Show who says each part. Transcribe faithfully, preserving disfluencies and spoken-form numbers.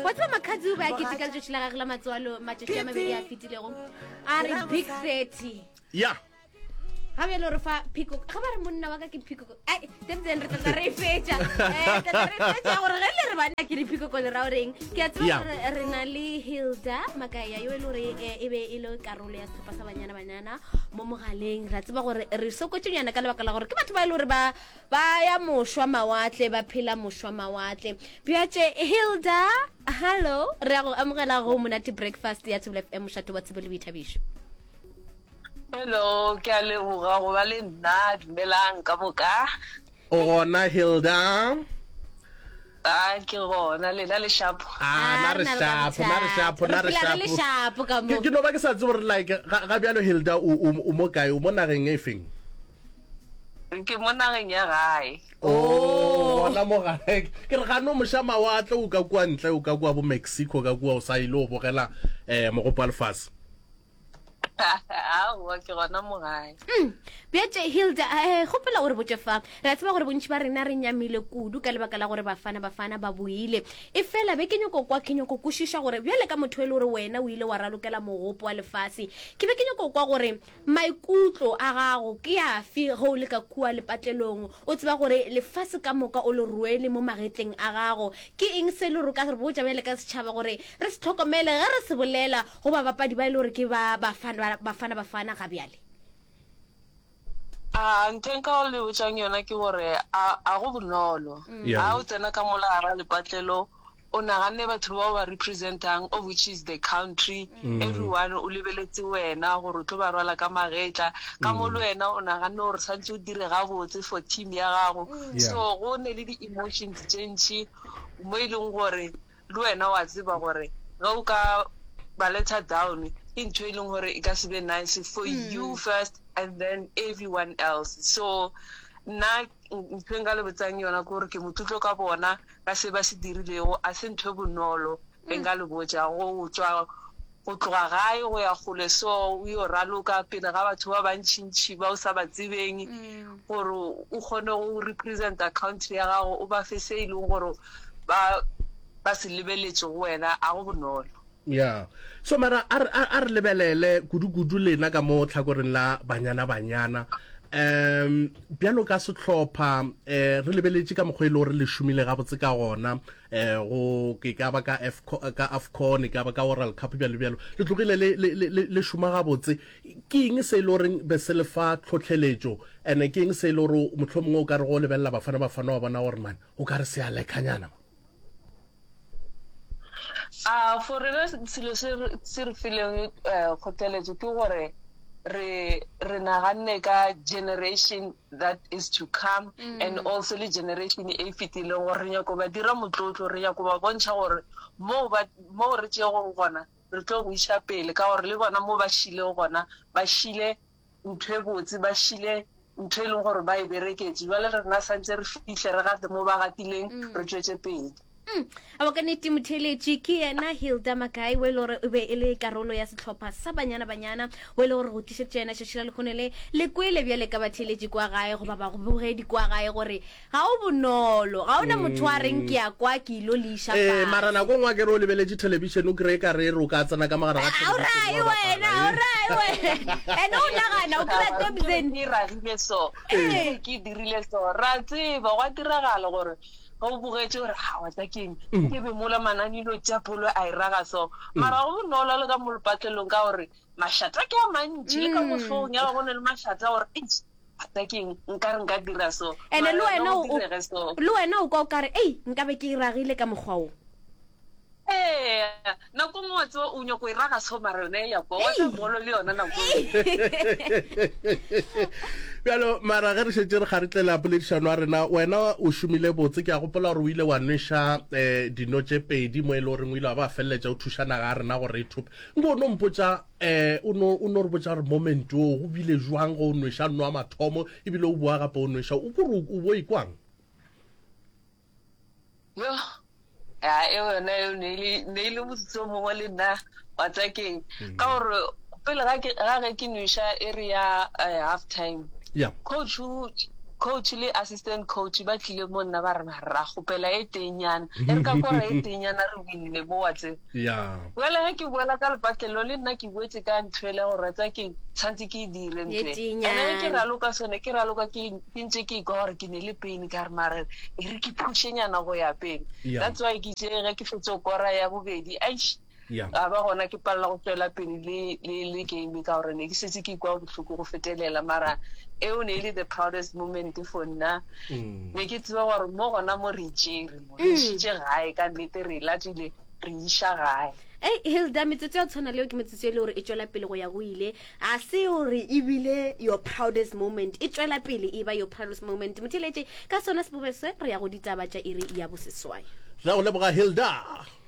Speaker 1: what's up makhazi ba ke tika tšo la gagla matswalo matšatši a mabedi a fitilego a re big thirty
Speaker 2: yeah
Speaker 1: ha be lo re fa phiko ga ba re monna wa ka ke phiko ai then re tla re fetša eh tla re fetša gore ge le re bana ke di phiko go le raoreng ke a tswa re na le Hilda Makaya yo le re e be e le karolo ya sepa sa banyana banyana mo mogaleng ra tseba gore re sokotšenyana ka lebaka la gore ke batho ba ile re ba ba ya mošwa mawatle ba phela mošwa mawatle bjatše Hilda hello re go amogela go monate breakfast ya Tsebele F M mošato wa Tsebele Boithabišo.
Speaker 3: Hello, ke a leboga go ba le nna dumelang ka boka.
Speaker 2: O gona Hilda?
Speaker 3: Ah, ke gona le na le sharp.
Speaker 2: Ah, na re sharp, na re sharp, na re sharp.
Speaker 1: Le sharp ka mo.
Speaker 2: Ke no ba ke sa tsore like ga bjalo Hilda o o mo kae o mo nageng e feng?
Speaker 3: Ke mo nageng ya gae.
Speaker 2: Oh, wala mo gae. Ke re ga no mo shama wa tla o ka kwa ntle o ka kwa bo Mexico ka kwa o sa ile o bogela eh mo go Palfas.
Speaker 3: Ah, wa ke gona mo gae.
Speaker 1: Mm. Bjatše Hilda eh gopela gore botse fa ra tseba gore bontši ba rena re nyamile kudu ka lebaka la gore bafana bafana ba buile e fela be ke nyoko kwa ke nyoko kwešiša gore bjale ka motho e le gore wena o ile wa ralokela mogopo wa lefase ke be ke nyoko kwa gore maikutlo a gago ke a fi go le ka kua lepatlelong o tseba gore lefase ka moka o le ruele mo magetleng a gago ke eng se le ro ka re botša bjale ka setšhaba gore re se tlhokomele ge re se bolela go ba bapadi ba ile gore ke ba bafana bafana bafana ga bjale.
Speaker 3: Ah, ntenka o le botsang yona ke gore a go bonolo. A o tsena ka molara le patlelo o nagane batho ba ba representang of which is the country everyone o lebeletse wena gore tlo ba rwala ka magetla ka mo le wena o nagane gore santse o dire ga botse for team ya gago so go ne le di emotions tšentši mo ileng gore le wena wa tseba gore ga o ka ba letha down into ileng gore e ka se be nice for mm. you first and then everyone else so na ntwenga le botsang yona gore ke motutlo ka bona ka se ba se dirilego a se ntwe bonolo enga le botsa go tswa go tloga gae go ya gole so o yo raloka pele ga batho ba bantšintši ba o sa ba tsebeng gore o kgone go represent country ya gago o ba fe se e leng gore ba ba se lebeletse go wena a go bonolo.
Speaker 2: Yeah. So mara ar ar lebelele kudu kudu lena ka mo tlhakoreng la banyana banyana um bjalo ka setlhopha eh re lebeletse ka mogwelo re le shumile ga botse ka gona eh go ke ka ba ka F ka AFCON ka ba ka World Cup bjalo bjalo le tlogile le le le shuma ga botse ke eng se lo reng be se le fa tlhotlheletšo ene ke eng se lo ro motlhomongwe o ka re go lebella bafana bafana wa bona gore man o ka re se a lekanyana.
Speaker 3: Ah, for rena selo se re fileng kgothaletso ke gore re re naganne ka generation that is to come mm. and also the generation e fitileng gore re nyako ba dira motlotlo re nyako ba bontšha gore mo ba mo re tšego go gona re tlo go isha pele ka gore le bona mo ba shile gona ba shile ntwe botse ba shile ntwe le gore ba e bereketse jwale re na santse re fihle re gate mo ba gatileng re tšwetse pele.
Speaker 1: Mm. A ka nete motheletši ke yena Hilda Makaya we lore o be e le karolo ya setlhopha sa banyana banyana we lore go tišetše yena šešela le khonele le kwele bjale ka batheletši kwa gae go ba ba go bogedi kwa gae gore ga o bonolo ga ona motho a reng ke ya kwa ke ilo le iša
Speaker 2: fa eh mara nako ngwa ke re o lebeletse television o kry ka re ro ka tsena ka magara ga
Speaker 1: television alright wena alright wena ene o nagana o kra tobzen
Speaker 3: ni ra rile so eh ke dirile so ra tseba go diragala gore go bogetse gore ha wa tsa keng ke be mola manani lo tša polo a iraga so mara go nola le ka mo lepatlelong ka gore mashata ke a mantši le ka mo hlong ya go ne le mashata gore tsa keng nka re nka dira so
Speaker 1: ene le wena o le wena o ka o kare ei nka be ke iragile ka mokgwa o
Speaker 3: eh na go mo tso o nyo go iraga so mara ne ya go wa bolo le yona na go
Speaker 2: bjalo mara ge re šetse re kgaritlela poledišano a rena wena o šomile botse ke a gopola gore o ile wa nweša um dino tše pedi mo e le goreng o ile wa ba feleletša o thušana ga rena gore e thope nko o no mpotša um o no re botša gore moment o go bile jwang go o nweša nno a mathomo ebile o bua gape o nweša o kore o bo ikwang
Speaker 3: yo ya e wena yo ne ile motsotso mongwe le nna wa tsa keng ka gore pele ga ge ke nweša area half time
Speaker 2: yeah
Speaker 3: coach coach le assistant coach ba tlile mo nna ba re ra gopela e tenyana e re ka kora e tenyana re winile mo watse
Speaker 2: ya
Speaker 3: wala ha ke boela ka lepatlelo le nna ke boetse ka nthwela go ratsa ke tshantse ke dire ntle ana ke raloka sone ke raloka ke ntse ke go re ke ne le pain ka re mare e re ke pushenyana go ya pain that's why ke tsere ke fetso kora ya bobedi aish
Speaker 2: ya
Speaker 3: aba gona ke palla go tswela pele le le le game ka gore ne ke setse ke kwa botlhoko go fetelela mara e o ne le the proudest moment for nna ne ke tswa gore mo gona mo re jere mo re tshitse gae ka nnete re latile re isha gae
Speaker 1: Hey, Hilda, metsotso ya tshwana leo ke metsotso le hore e tswela pele go ya go ile a se hore e bile your proudest moment e tswela pele e ba your proudest moment motiletse ka sona sebobese re ya go ditaba tša iri ya boseswai
Speaker 2: ra go leboga Hilda.